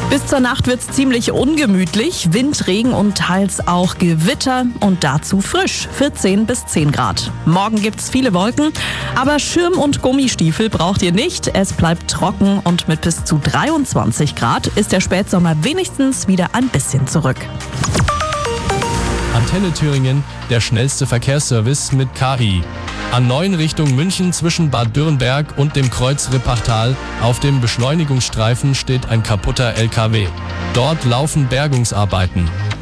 Bis zur Nacht wird's ziemlich ungemütlich. Wind, Regen und teils auch Gewitter und dazu frisch. 14 bis 10 Grad. Morgen gibt's viele Wolken, aber Schirm und Gummistiefel braucht ihr nicht. Es bleibt trocken und mit bis zu 23 Grad ist der Spätsommer wenigstens wieder ein bisschen zurück. Antenne Thüringen, der schnellste Verkehrsservice mit KI. A9 Richtung München zwischen Bad Dürrenberg und dem Kreuz Rippachtal. Auf dem Beschleunigungsstreifen steht ein kaputter LKW. Dort laufen Bergungsarbeiten.